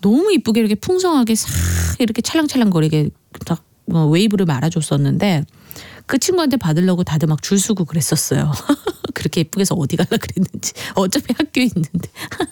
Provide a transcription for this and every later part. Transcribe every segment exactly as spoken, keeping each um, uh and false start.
너무 이쁘게 이렇게 풍성하게 싹 이렇게 찰랑찰랑거리게 딱 웨이브를 말아줬었는데 그 친구한테 받으려고 다들 막 줄 서고 그랬었어요. 그렇게 예쁘게 해서 어디 갈라 그랬는지. 어차피 학교에 있는데.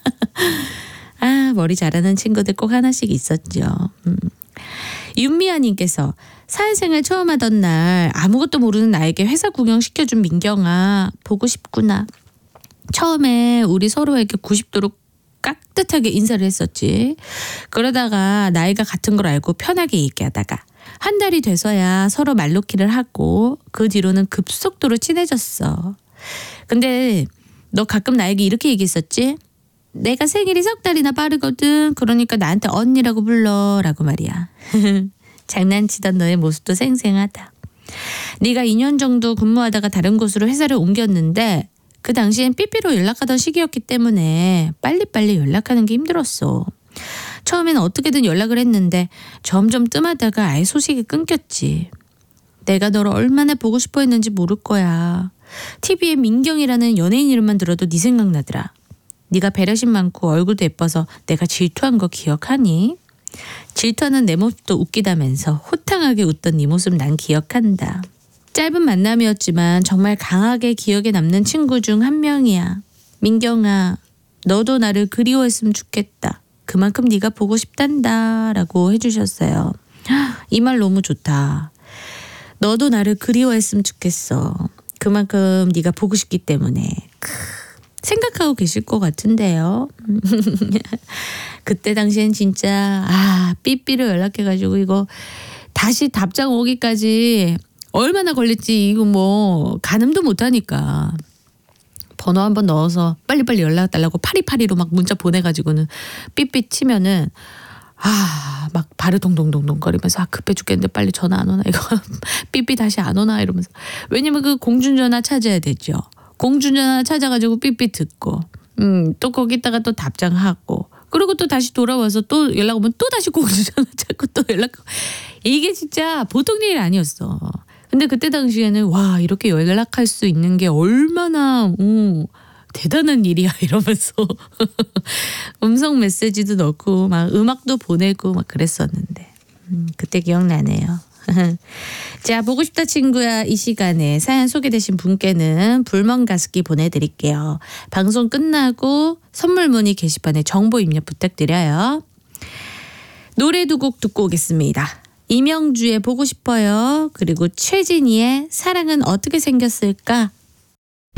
아, 머리 잘하는 친구들 꼭 하나씩 있었죠. 음. 윤미아님께서 사회생활 처음 하던 날 아무것도 모르는 나에게 회사 구경 시켜준 민경아 보고 싶구나. 처음에 우리 서로에게 구십 도로 깍듯하게 인사를 했었지. 그러다가 나이가 같은 걸 알고 편하게 얘기하다가 한 달이 돼서야 서로 말놓기를 하고 그 뒤로는 급속도로 친해졌어. 근데 너 가끔 나에게 이렇게 얘기했었지? 내가 생일이 석 달이나 빠르거든. 그러니까 나한테 언니라고 불러 라고 말이야. 장난치던 너의 모습도 생생하다. 네가 이 년 정도 근무하다가 다른 곳으로 회사를 옮겼는데 그 당시엔 삐삐로 연락하던 시기였기 때문에 빨리빨리 연락하는 게 힘들었어. 처음에는 어떻게든 연락을 했는데 점점 뜸하다가 아예 소식이 끊겼지. 내가 너를 얼마나 보고 싶어 했는지 모를 거야. 티비에 민경이라는 연예인 이름만 들어도 네 생각나더라. 네가 배려심 많고 얼굴도 예뻐서 내가 질투한 거 기억하니? 질투하는 내 모습도 웃기다면서 호탕하게 웃던 네 모습 난 기억한다. 짧은 만남이었지만 정말 강하게 기억에 남는 친구 중 한 명이야. 민경아, 너도 나를 그리워했으면 좋겠다. 그만큼 네가 보고 싶단다 라고 해주셨어요. 이 말 너무 좋다. 너도 나를 그리워했으면 좋겠어. 그만큼 네가 보고 싶기 때문에. 크, 생각하고 계실 것 같은데요. 그때 당시엔 진짜 아 삐삐로 연락해가지고 이거 다시 답장 오기까지 얼마나 걸릴지 이거 뭐 가늠도 못하니까 번호 한번 넣어서 빨리빨리 연락 달라고 파리파리로 막 문자 보내가지고는 삐삐 치면은 아 막 발을 동동동동 거리면서 아 급해 죽겠는데 빨리 전화 안 오나 이거 삐삐 다시 안 오나 이러면서 왜냐면 그 공중전화 찾아야 되죠. 공중전화 찾아가지고 삐삐 듣고 음, 또 거기다가 또 답장하고 그리고 또 다시 돌아와서 또 연락 오면 또 다시 공중전화 찾고 또 연락 이게 진짜 보통 일이 아니었어. 근데 그때 당시에는 와 이렇게 연락할 수 있는 게 얼마나 오, 대단한 일이야 이러면서 음성 메시지도 넣고 막 음악도 보내고 막 그랬었는데 음, 그때 기억나네요. 자 보고 싶다 친구야 이 시간에 사연 소개되신 분께는 불멍 가습기 보내드릴게요. 방송 끝나고 선물 문의 게시판에 정보 입력 부탁드려요. 노래 두 곡 듣고 오겠습니다. 이명주의 보고 싶어요. 그리고 최진희의 사랑은 어떻게 생겼을까